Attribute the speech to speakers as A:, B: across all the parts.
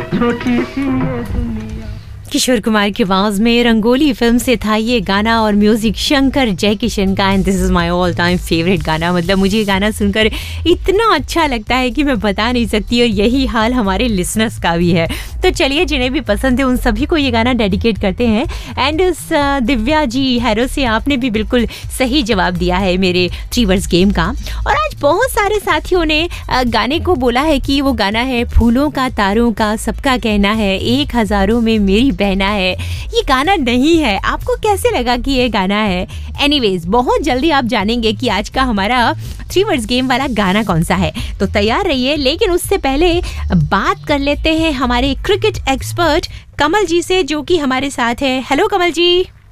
A: छोटी सी ये दुनिया।
B: किशोर कुमार की आवाज में रंगोली फिल्म से था ये गाना और म्यूजिक शंकर जयकिशन का। And this is my all time favourite गाना। मतलब मुझे ये गाना सुनकर इतना अच्छा लगता है कि मैं बता नहीं सकती, और यही हाल हमारे लिसनर्स का भी है। तो चलिए, जिन्हें भी पसंद है उन सभी को ये गाना डेडिकेट करते हैं। एंड दिव्या जी हैरो से आपने भी बिल्कुल सही जवाब दिया है मेरे 3 वर्ड्स गेम का। और आज बहुत सारे साथियों ने गाने को बोला है कि वो गाना है फूलों का तारों का सबका कहना है, एक हजारों में मेरी बहना है। ये गाना नहीं है। आपको कैसे लगा कि ये गाना है? एनीवेज, बहुत जल्दी आप जानेंगे कि आज का हमारा 3 वर्ड्स गेम वाला गाना कौन सा है। तो तैयार रहिए, लेकिन उससे पहले बात कर लेते हैं हमारे क्रिकेट एक्सपर्ट कमल जी से, जो कि हमारे साथ है। हेलो कमल जी।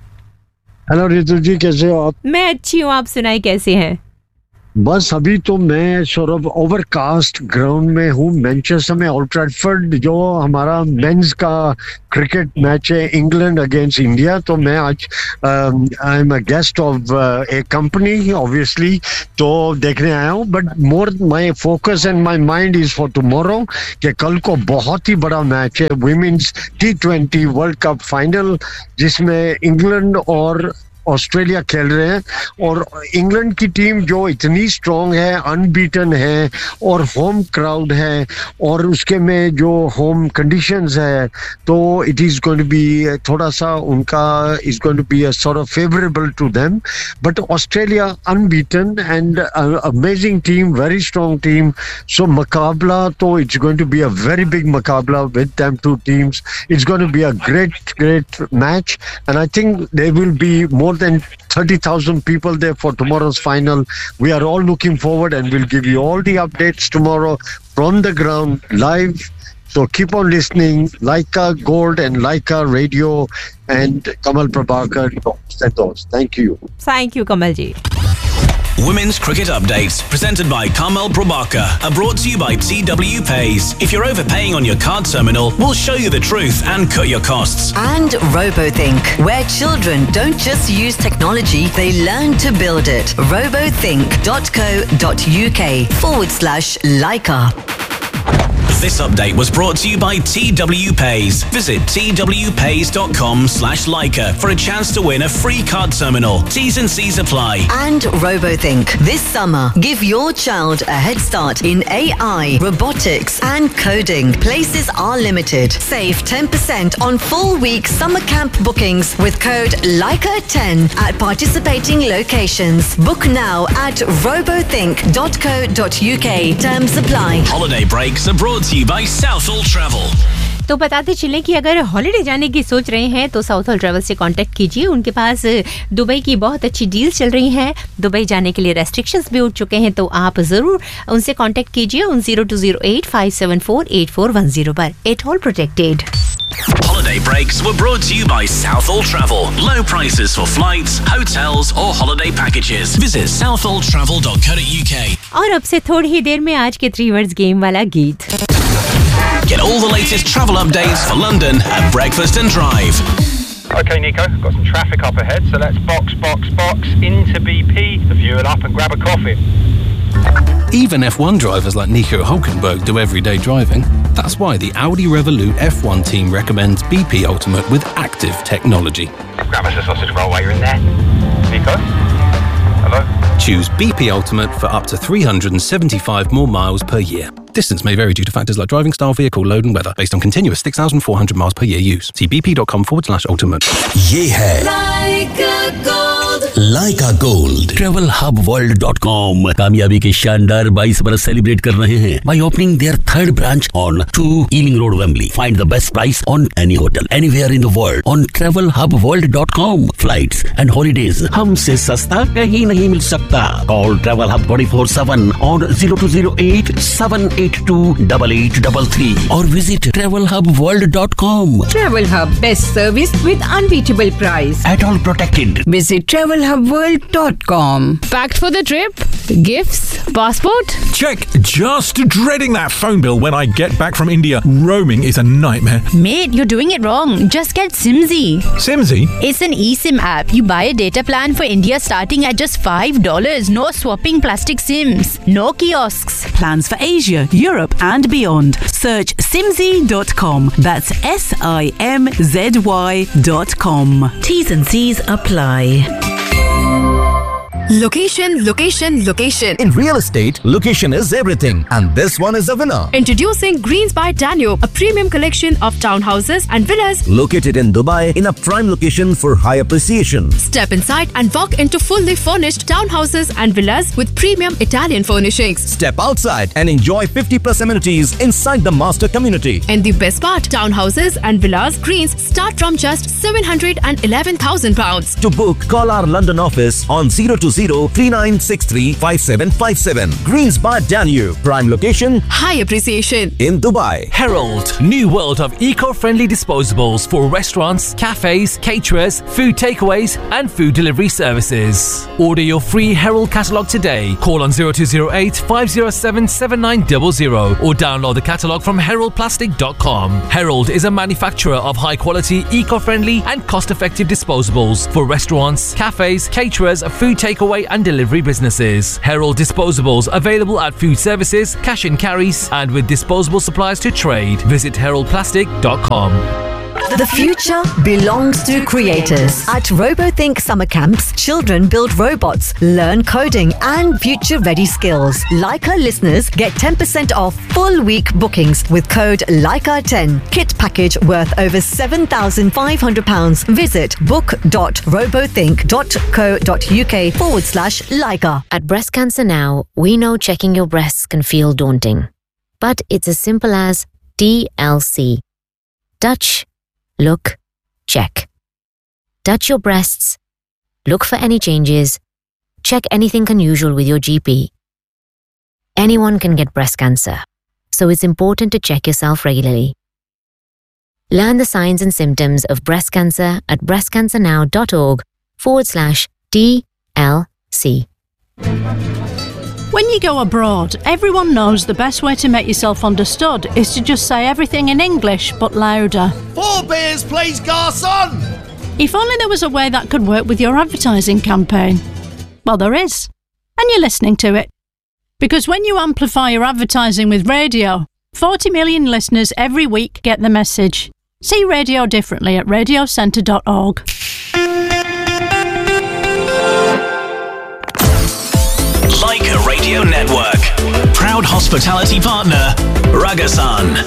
C: हेलो रितु जी, कैसे हो आप?
B: मैं अच्छी हूँ, आप सुनाई कैसे हैं?
C: बस अभी तो मैं सौरभ ओवरकास्ट ग्राउंड में हूँ मैनचेस्टर में, ओल्ड ट्रैफर्ड, जो हमारा मेंस का क्रिकेट मैच है इंग्लैंड अगेंस्ट इंडिया। तो मैं आज I am a guest of A company obviously, तो देखने आया हूँ। But more my focus and my mind is for tomorrow, कि कल को बहुत ही बड़ा मैच है, women's T20 world cup final, जिसमें इंग्लैंड और ऑस्ट्रेलिया खेल रहे हैं। और इंग्लैंड की टीम जो इतनी स्ट्रांग है, अनबीटन है, और होम क्राउड है, और उसके में जो होम कंडीशंस है, तो it is going to be थोड़ा सा उनका is going to be a sort of favourable to them. But Australia unbeaten and amazing team, very strong team. सो मुकाबला तो it's going to be a very big मुकाबला with them two teams. It's going to be a great match, and I think there will be more than 30,000 people there for tomorrow's final. We are all looking forward, and we'll give you all the updates tomorrow from the ground live. So keep on listening. Laika Gold and Laika Radio and Kamal Prabhakar. Thank you.
B: Thank you, Kamal ji.
D: Women's Cricket Updates, presented by Kamal Prabhakar, are brought to you by TW Pays. If you're overpaying on your card terminal, we'll show you the truth and cut your costs.
E: And RoboThink, where children don't just use technology, they learn to build it. robothink.co.uk/Laika.
D: This update was brought to you by TW Pays. Visit twpays.com/Laika for a chance to win a free card terminal. T's and C's apply.
E: And RoboThink. This summer, give your child a head start in AI, robotics and coding. Places are limited. Save 10% on full week summer camp bookings with code LAIKA10 at participating locations. Book now at robothink.co.uk. Terms apply.
D: Holiday breaks are brought to you by Southall Travel.
B: तो बताते चलें कि अगर holiday जाने की सोच रहे हैं तो साउथल ट्रैवल से कांटेक्ट कीजिए। उनके पास दुबई की बहुत अच्छी डील्स चल रही हैं। दुबई जाने के लिए रेस्ट्रिक्शंस भी उठ चुके हैं, तो आप ज़रूर उनसे कांटेक्ट कीजिए उन 0208-574-8410 पर। It all protected.
D: Holiday breaks were brought to you by Southall Travel. Low prices for flights, hotels or holiday packages. Visit southalltravel.co.uk.
B: और अब से थोड़ी ही देर में आज के 3 वर्ड्स गेम वाला गीत।
D: Get all the latest travel updates for London at Breakfast and Drive.
F: Okay, Nico, got some traffic up ahead, so let's box into BP to fuel up and grab a coffee.
G: Even F1 drivers like Nico Hulkenberg do everyday driving. That's why the Audi Revolut F1 team recommends BP Ultimate with active technology.
F: Grab us a sausage roll while you're in there. Nico? Hello?
G: Choose BP Ultimate for up to 375 more miles per year. Distance may vary due to factors like driving style, vehicle load and weather, based on continuous 6,400 miles per year use. See bp.com/ultimate.
H: ये है Laika Gold. TravelHubWorld.com कामयाबी के शानदार 22 बरस celebrate कर रहे हैं by opening their 3rd branch on 2 Ealing Road, Wembley. Find the best price on any hotel anywhere in the world on TravelHubWorld.com. Flights and holidays हमसे सस्ता कहीं नहीं मिल सकता. Call Travel Hub 24/7 on 0208-782-8833 or visit TravelHubWorld.com.
I: Travel Hub, best service with unbeatable price.
H: At all protected.
I: Visit TravelHubWorld.com.
J: Packed for the trip? Gifts? Passport?
K: Check. Just dreading that phone bill when I get back from India. Roaming is a nightmare.
J: Mate, you're doing it wrong. Just get Simzy.
K: Simzy?
J: It's an eSIM app. You buy a data plan for India starting at just $5. No swapping plastic SIMs. No kiosks.
L: Plans for Asia, Europe and beyond. Search simzy.com. That's SIMZY.com. T's and C's apply.
M: Location, location, location.
N: In real estate, location is everything. And this one is a winner.
M: Introducing Greens by Danube, a premium collection of townhouses and villas
N: located in Dubai in a prime location for high appreciation.
M: Step inside and walk into fully furnished townhouses and villas with premium Italian furnishings.
N: Step outside and enjoy 50+ amenities inside the master community.
M: And the best part, townhouses and villas Greens start from just £711,000.
N: To book, call our London office on 020-3963-5757. Greens by Danube. Prime location,
M: high appreciation
N: in Dubai.
O: Herald, new world of eco-friendly disposables for restaurants, cafes, caterers, food takeaways and food delivery services. Order your free Herald catalogue today. Call on 0208 507 7900 or download the catalogue from heraldplastic.com. Herald is a manufacturer of high-quality, eco-friendly and cost-effective disposables for restaurants, cafes, caterers, food takeaways and delivery businesses. Herald disposables available at food services, cash and carries, and with disposable supplies to trade. Visit heraldplastic.com.
E: The future belongs to creators. At RoboThink Summer Camps, children build robots, learn coding and future-ready skills. Leica listeners get 10% off full week bookings with code LEICA10. Kit package worth over £7,500. Visit book.robothink.co.uk/Leica.
P: At Breast Cancer Now, we know checking your breasts can feel daunting. But it's as simple as TLC. Touch, look, check. Touch your breasts. Look for any changes. Check anything unusual with your GP. Anyone can get breast cancer, so it's important to check yourself regularly. Learn the signs and symptoms of breast cancer at breastcancernow.org/TLC.
Q: When you go abroad, everyone knows the best way to make yourself understood is to just say everything in English, but louder.
R: 4 beers, please, garçon!
Q: If only there was a way that could work with your advertising campaign. Well, there is. And you're listening to it. Because when you amplify your advertising with radio, 40 million listeners every week get the message. See radio differently at radiocentre.org.
D: Leica Radio Network. Proud hospitality partner, Ragasan.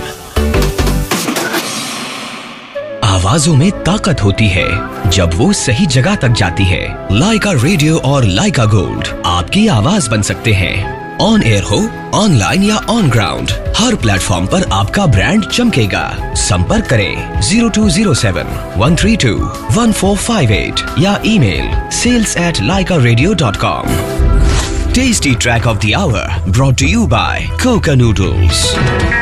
S: आवाजों में ताकत होती है जब वो सही जगह तक जाती है। लाइका रेडियो और लाइका गोल्ड आपकी आवाज बन सकते हैं। ऑन एयर हो, ऑनलाइन या ऑन ग्राउंड, हर प्लेटफॉर्म पर आपका ब्रांड चमकेगा। संपर्क करें 0207-132-1458 या email sales@laikaradio.com. Tasty track of the hour brought to you by Coca Noodles.